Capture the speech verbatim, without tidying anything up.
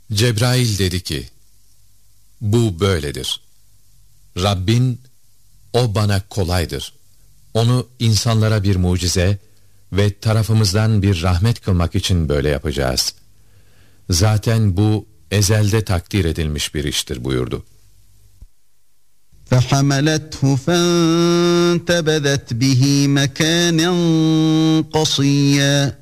Cebrail dedi ki, bu böyledir. Rabbin, o bana kolaydır. Onu insanlara bir mucize ve tarafımızdan bir rahmet kılmak için böyle yapacağız. Zaten bu ezelde takdir edilmiş bir iştir buyurdu. فَحَمَلَتْهُ فَانْتَبَذَتْ بِهِ مَكَانًا قَصِيًّا